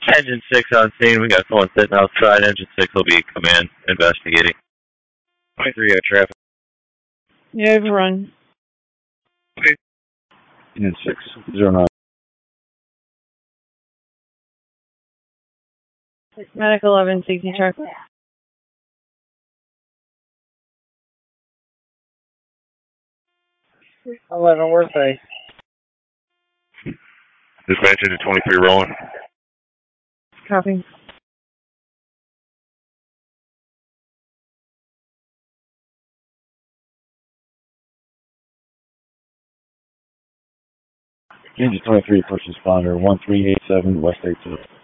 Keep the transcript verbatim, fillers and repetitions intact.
Engine six on scene. We got someone sitting outside. Engine six will be command investigating. twenty-three got traffic. Yeah, overrun. Engine six, zero nine. Medic eleven, safety truck. eleven, where's they? Dispatch engine twenty-three rolling. Copy. Engine twenty-three, first responder, one three eight seven, West eight two.